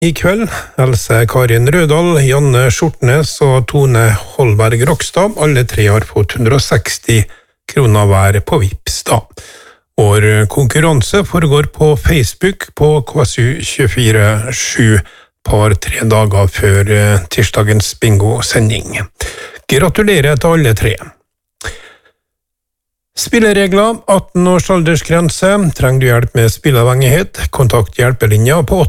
I kveld Else Karin Rødal, Janne Skjortnes og Tone Holberg Rokstad. Alle tre har fått 160 kroner hver på Vipps da. Vår konkurranse foregår på Facebook på KSU247 par 3 dager før tirsdagens bingo-sending. Gratulerer til alle tre. Spilleregler, 18 års aldersgrense, trenger du hjelp med spilleavhengighet, kontakt hjelpelinja på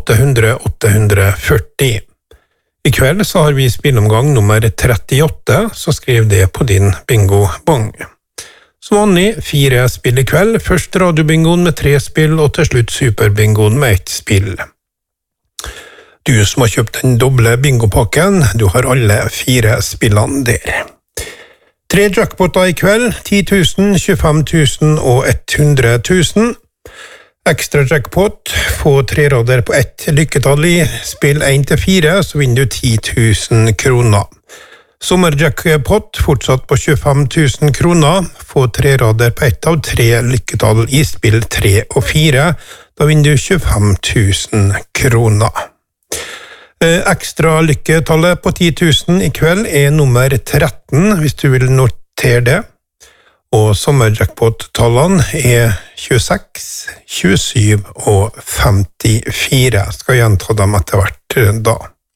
800-840. I kveld så har vi spilleomgang nummer 38, så skriv det på din bingo-bong. Som vanlig 4 spill i kveld, først radiobingoen med 3 spill, og til slutt superbingoen med 1 spill. Du som har kjøpt den doble bingopakken, du har alle 4 spillene der. 3 jackpotter i kveld, 10 000, 25 000 og 100 000. Ekstra jackpot, få 3 rader på 1 lykketall i, spill 1-4, så vinner du 10 000 kroner. Sommerjackpot, fortsatt på 25 000 kroner, få 3 rader på 1 av 3 lykketall i, spill 3 og 4, da vinner du 25 000 kroner. Ekstra lykketallet på 10 000 i kveld er nummer 13, hvis du vil notere det. Og sommerjackpot-tallene er 26, 27 og 54. Skal gjenta dem etter hvert da.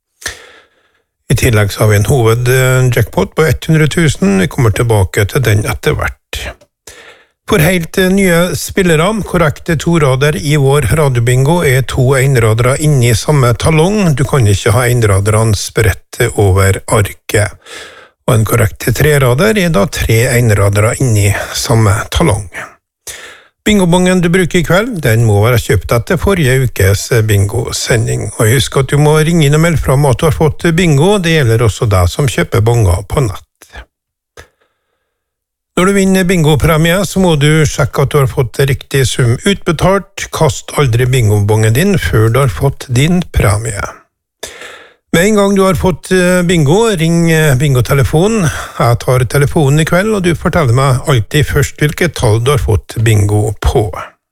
I tillegg så har vi en hovedjackpot på 100 000. Vi kommer tilbake til den etter hvert. For helt nye spillere, korrekte 2 rader i vår radiobingo er 2 enradere inni samme talong. Du kan ikke ha enraderne spredt over arket. Og en korrekt 3 rader er da 3 enradere inni samme talong. Bingobongen du bruker i kveld, den må være kjøpt etter forrige ukes bingo-sending. Og husk at du må ringe inn og melde fram at du har fått bingo, det gjelder også deg som kjøper bonger på nett. Når du vinner bingopremie, så må du sjekke at du har fått riktig sum utbetalt. Kast aldri bingobongen din før du har fått din premie. Med en gang du har fått bingo, ring bingotelefonen. Jeg tar telefonen i kveld, og du forteller meg alltid først hvilket tall du har fått bingo på.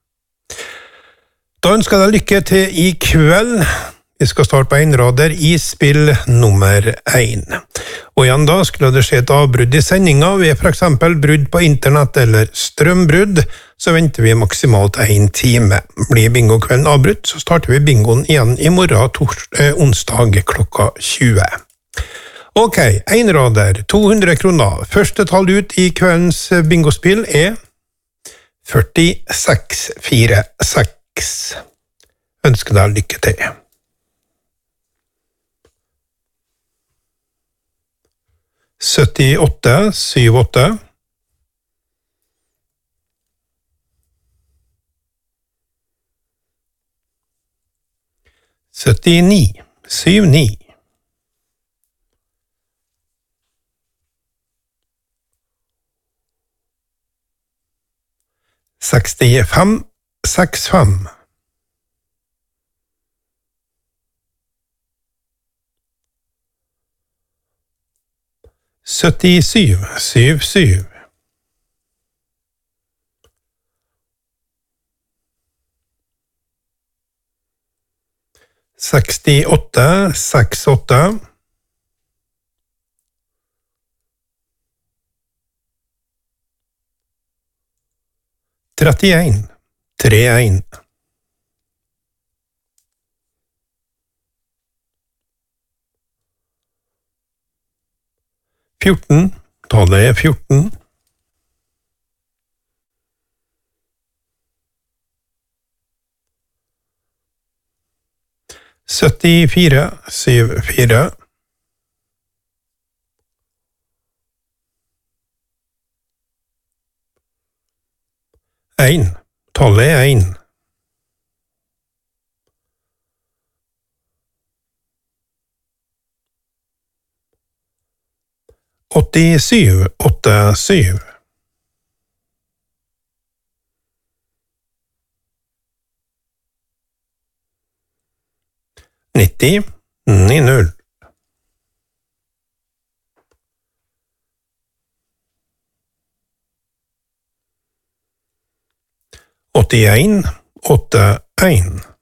Da ønsker jeg deg lykke til i kveld. Vi skal starte på enrader i spill nummer 1. Og igjen da skulle det skje et avbrudd i sendinga ved for eksempel brudd på internett eller strømbrudd, så venter vi maksimalt 1 time. Blir bingokvelden avbrutt, så starter vi bingoen igjen i morgen, onsdag klokka 20. Ok, enrader, 200 kroner. Første tall ut i kveldens bingospill er 4646. Ønsker deg lykke til. 78, 78. 79, 79. 65, 65. 77, 77. 68, 68. 31, 31. 14, tallet er 14. 74, 74. 1, tallet er 1. 87, 87. 90, 90. 81, 81.